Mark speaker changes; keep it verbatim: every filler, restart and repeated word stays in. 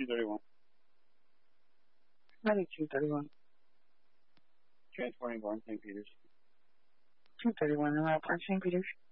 Speaker 1: two thirty-one.
Speaker 2: Medic two thirty-one.
Speaker 1: Transporting Barn Saint Peters.
Speaker 2: two thirty-one, around Park Saint Peters.